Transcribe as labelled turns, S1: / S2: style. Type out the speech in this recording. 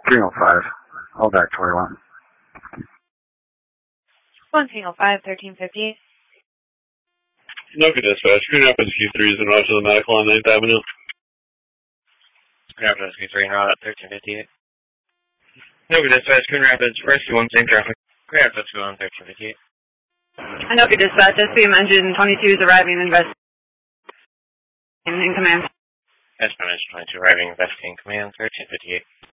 S1: 305. All back to where I went.
S2: 105, 1358.
S3: Noka Dispatch, Green Rapids Q3 is en route to the medical on 9th Avenue.
S4: Green Rapids Q3 en route at 1358. Noka Dispatch, Green Rapids, Rescue 1, same traffic. Green Rapids Rescue 1, 1358.
S5: Noka Dispatch, SBM engine 22 is arriving in command.
S4: SBM engine 22 arriving, investigating command, 1358.